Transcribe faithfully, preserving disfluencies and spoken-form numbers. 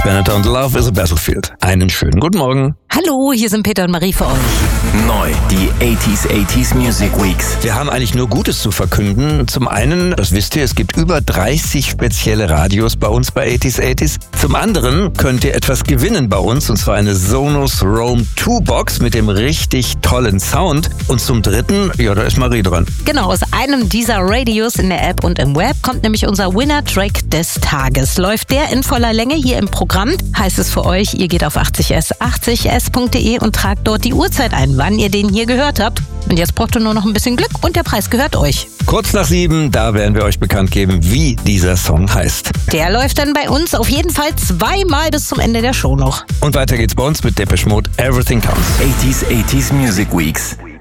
Benetton und Love is a Battlefield. Einen schönen guten Morgen. Hallo, hier sind Peter und Marie für euch. Neu, die achtziger achtziger Music Weeks. Wir haben eigentlich nur Gutes zu verkünden. Zum einen, das wisst ihr, es gibt über dreißig spezielle Radios bei uns bei achtziger achtziger. Zum anderen könnt ihr etwas gewinnen bei uns, und zwar eine Sonos Roam zwei Box mit dem richtig tollen Sound. Und zum dritten, ja, da ist Marie dran. Genau, aus einem dieser Radios in der App und im Web kommt nämlich unser Winner-Track des Tages. Läuft der in voller Länge hier im Programm, heißt es für euch, ihr geht auf achtzig s achtzig s punkt de und tragt dort die Uhrzeit ein, wann ihr den hier gehört habt. Und jetzt braucht ihr nur noch ein bisschen Glück und der Preis gehört euch. Kurz nach sieben, da werden wir euch bekannt geben, wie dieser Song heißt. Der läuft dann bei uns auf jeden Fall zweimal bis zum Ende der Show noch. Und weiter geht's bei uns mit Depeche Mode, Everything Counts. achtziger achtziger Music Weeks.